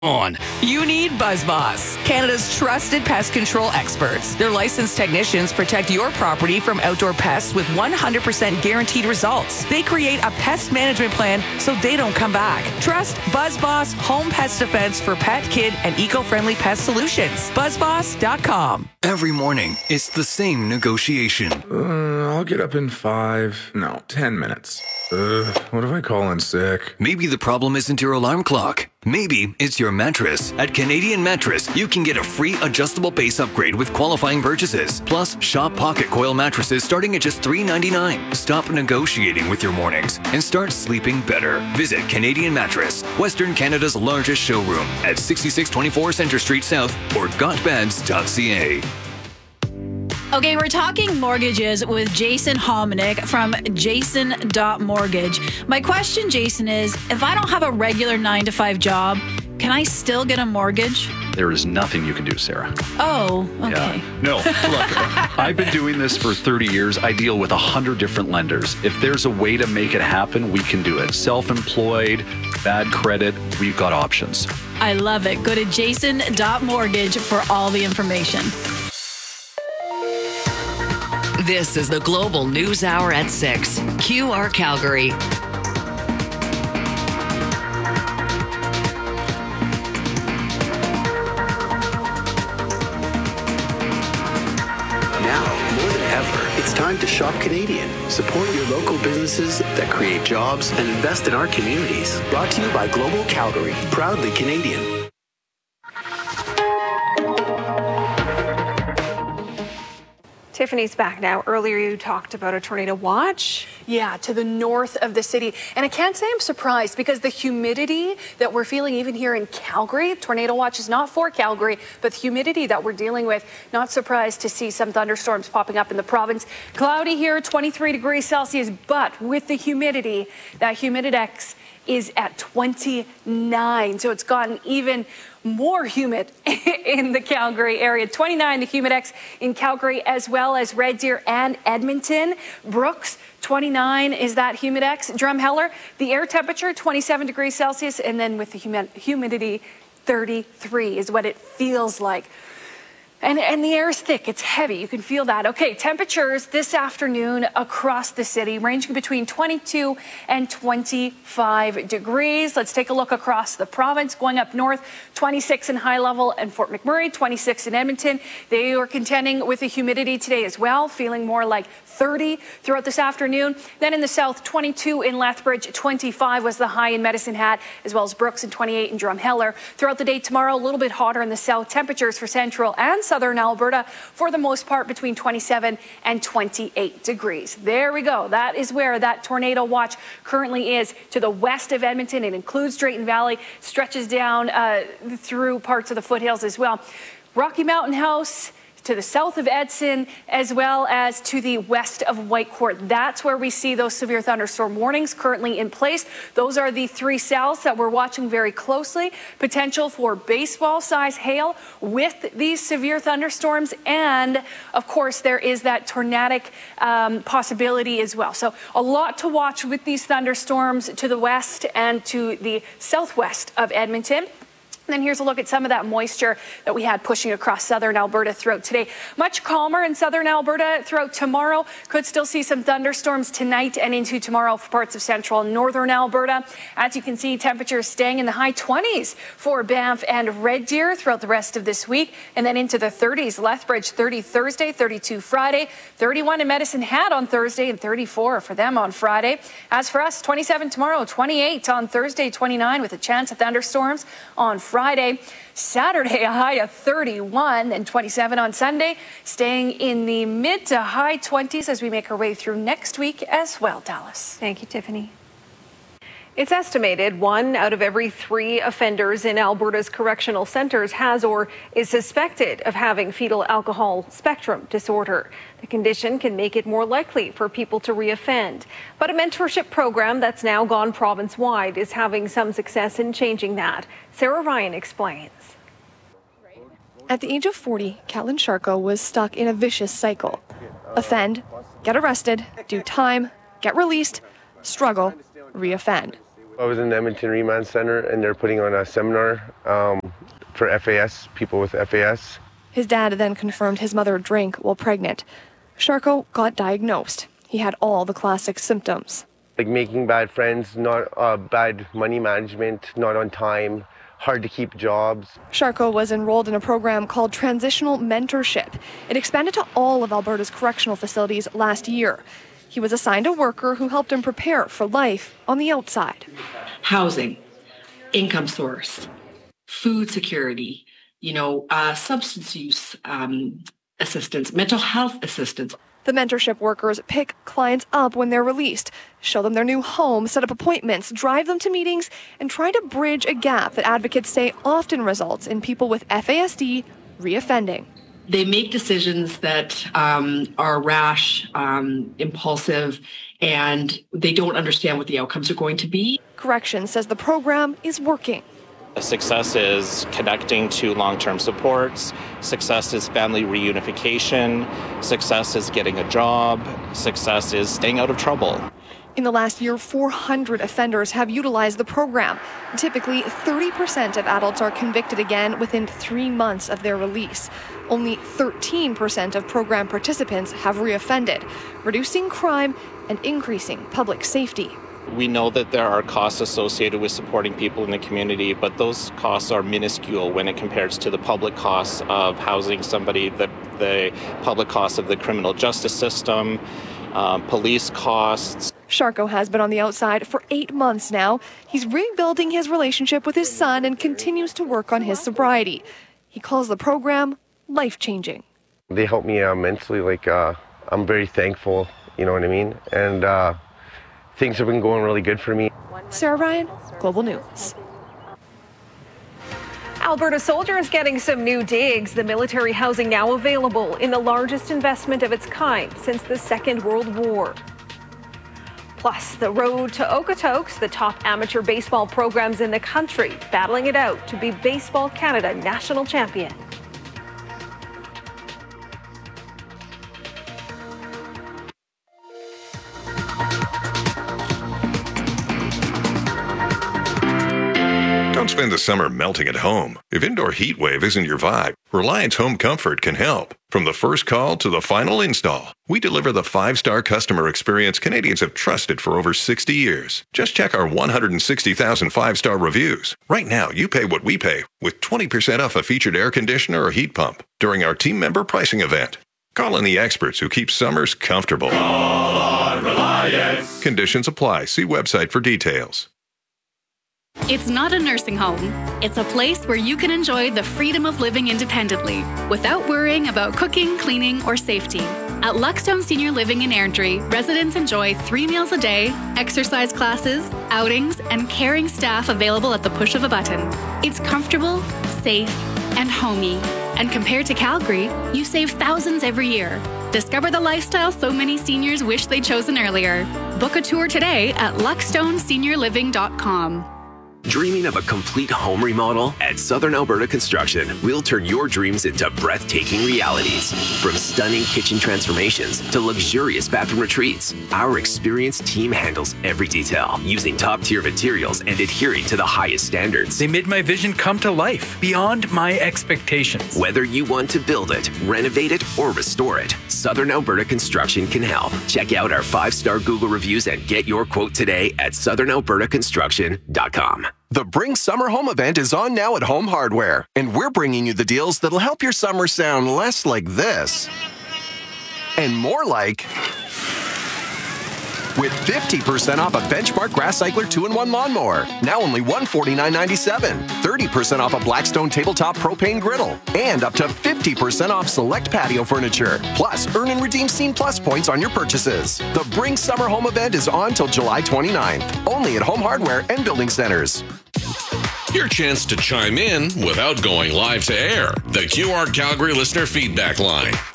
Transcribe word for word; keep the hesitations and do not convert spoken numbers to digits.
on. You need BuzzBoss, Canada's trusted pest control experts. Their licensed technicians protect your property from outdoor pests with one hundred percent guaranteed results. They create a pest management plan so they don't come back. Trust BuzzBoss Home Pest Defense for pet, kid, and eco-friendly pest solutions. BuzzBoss dot com. Every morning, it's the same negotiation. Uh, I'll get up in five, no, ten minutes. Ugh, what if I call in sick? Maybe the problem isn't your alarm clock. Maybe it's your mattress. At Canadian Mattress, you can get a free adjustable base upgrade with qualifying purchases. Plus, shop pocket coil mattresses starting at just three dollars and ninety-nine cents. Stop negotiating with your mornings and start sleeping better. Visit Canadian Mattress, Western Canada's largest showroom at sixty-six twenty-four Centre Street South or got beds dot c a. Okay, we're talking mortgages with Jason Hominick from Jason dot mortgage. My question, Jason, is if I don't have a regular nine to five job, can I still get a mortgage? There is nothing you can do, Sarah. Oh, okay. Yeah. No, look, I've been doing this for thirty years. I deal with one hundred different lenders. If there's a way to make it happen, we can do it. Self-employed, bad credit, we've got options. I love it. Go to Jason dot mortgage for all the information. This is the Global News Hour at six. Q R Calgary. Now, more than ever, it's time to shop Canadian. Support your local businesses that create jobs and invest in our communities. Brought to you by Global Calgary. Proudly Canadian. Tiffany's back now. Earlier you talked about a tornado watch. Yeah, to the north of the city. And I can't say I'm surprised because the humidity that we're feeling even here in Calgary, tornado watch is not for Calgary, but the humidity that we're dealing with, not surprised to see some thunderstorms popping up in the province. Cloudy here, twenty-three degrees Celsius, but with the humidity, that Humididex is at twenty-nine. So it's gotten even more humid in the Calgary area. twenty-nine, the Humidex in Calgary, as well as Red Deer and Edmonton. Brooks, twenty-nine is that Humidex. Drumheller, the air temperature, twenty-seven degrees Celsius, and then with the humi- humidity, thirty-three is what it feels like. And, and the air is thick. It's heavy. You can feel that. Okay, temperatures this afternoon across the city ranging between twenty-two and twenty-five degrees. Let's take a look across the province. Going up north, twenty-six in High Level and Fort McMurray, twenty-six in Edmonton. They are contending with the humidity today as well, feeling more like thirty throughout this afternoon. Then in the south, twenty-two in Lethbridge, twenty-five was the high in Medicine Hat, as well as Brooks and twenty-eight in Drumheller. Throughout the day tomorrow, a little bit hotter in the south. Temperatures for central and southern Alberta, for the most part, between twenty-seven and twenty-eight degrees. There we go. That is where that tornado watch currently is. To the west of Edmonton, it includes Drayton Valley, stretches down uh, through parts of the foothills as well. Rocky Mountain House, to the south of Edson, as well as to the west of Whitecourt. That's where we see those severe thunderstorm warnings currently in place. Those are the three cells that we're watching very closely. Potential for baseball-size hail with these severe thunderstorms. And, of course, there is that tornadic um, possibility as well. So a lot to watch with these thunderstorms to the west and to the southwest of Edmonton. And then here's a look at some of that moisture that we had pushing across southern Alberta throughout today. Much calmer in southern Alberta throughout tomorrow. Could still see some thunderstorms tonight and into tomorrow for parts of central and northern Alberta. As you can see, temperatures staying in the high twenties for Banff and Red Deer throughout the rest of this week. And then into the thirties. Lethbridge, thirty Thursday, thirty-two Friday, thirty-one in Medicine Hat on Thursday, and thirty-four for them on Friday. As for us, twenty-seven tomorrow, twenty-eight on Thursday, twenty-nine with a chance of thunderstorms on Friday. Friday. Saturday, a high of thirty-one and twenty-seven on Sunday, staying in the mid to high twenties as we make our way through next week as well, Dallas. Thank you, Tiffany. It's estimated one out of every three offenders in Alberta's correctional centres has or is suspected of having fetal alcohol spectrum disorder. The condition can make it more likely for people to reoffend. But a mentorship program that's now gone province-wide is having some success in changing that. Sarah Ryan explains. At the age of forty, Catelyn Sharko was stuck in a vicious cycle. Offend, get arrested, do time, get released, struggle, reoffend. I was in the Edmonton Remand Center, and they're putting on a seminar um, for F A S, people with F A S. His dad then confirmed his mother drank while pregnant. Sharko got diagnosed. He had all the classic symptoms. Like making bad friends, not uh, bad money management, not on time, hard to keep jobs. Sharko was enrolled in a program called Transitional Mentorship. It expanded to all of Alberta's correctional facilities last year. He was assigned a worker who helped him prepare for life on the outside. Housing, income source, food security, you know, uh, substance use um, assistance, mental health assistance. The mentorship workers pick clients up when they're released, show them their new home, set up appointments, drive them to meetings, and try to bridge a gap that advocates say often results in people with F A S D reoffending. They make decisions that um, are rash, um, impulsive, and they don't understand what the outcomes are going to be. Corrections says the program is working. Success is connecting to long-term supports. Success is family reunification. Success is getting a job. Success is staying out of trouble. In the last year, four hundred offenders have utilized the program. Typically, thirty percent of adults are convicted again within three months of their release. Only thirteen percent of program participants have reoffended, reducing crime and increasing public safety. We know that there are costs associated with supporting people in the community, but those costs are minuscule when it compares to the public costs of housing somebody, the, the public costs of the criminal justice system, um, police costs. Sharko has been on the outside for eight months now. He's rebuilding his relationship with his son and continues to work on his sobriety. He calls the program life-changing. They helped me uh, mentally. Like, uh, I'm very thankful, you know what I mean? And uh, things have been going really good for me. Sarah Ryan, Global News. Alberta soldiers getting some new digs. The military housing now available in the largest investment of its kind since the Second World War. Plus, the road to Okotoks, the top amateur baseball programs in the country, battling it out to be Baseball Canada national champion. Don't spend the summer melting at home. If indoor heat wave isn't your vibe, Reliance Home Comfort can help. From the first call to the final install, we deliver the five-star customer experience Canadians have trusted for over sixty years. Just check our one hundred sixty thousand five-star reviews. Right now, you pay what we pay with twenty percent off a featured air conditioner or heat pump during our team member pricing event. Call in the experts who keep summers comfortable. Call on Reliance. Conditions apply. See website for details. It's not a nursing home. It's a place where you can enjoy the freedom of living independently without worrying about cooking, cleaning, or safety. At Luckstone Senior Living in Airdrie, residents enjoy three meals a day, exercise classes, outings, and caring staff available at the push of a button. It's comfortable, safe, and homey. And compared to Calgary, you save thousands every year. Discover the lifestyle so many seniors wish they'd chosen earlier. Book a tour today at luckstone senior living dot com. Dreaming of a complete home remodel? At Southern Alberta Construction, we'll turn your dreams into breathtaking realities. From stunning kitchen transformations to luxurious bathroom retreats, our experienced team handles every detail, using top-tier materials and adhering to the highest standards. They made my vision come to life, beyond my expectations. Whether you want to build it, renovate it, or restore it, Southern Alberta Construction can help. Check out our five-star Google reviews and get your quote today at southern alberta construction dot com. The Bring Summer Home event is on now at Home Hardware, and we're bringing you the deals that'll help your summer sound less like this and more like with fifty percent off a Benchmark Grass Cycler two in one lawnmower, now only one hundred forty-nine ninety-seven, thirty percent off a Blackstone Tabletop Propane Griddle, and up to fifty percent off select patio furniture. Plus, earn and redeem Scene Plus points on your purchases. The Bring Summer Home event is on till July twenty-ninth, only at Home Hardware and Building Centers. Your chance to chime in without going live to air. The Q R Calgary listener feedback line.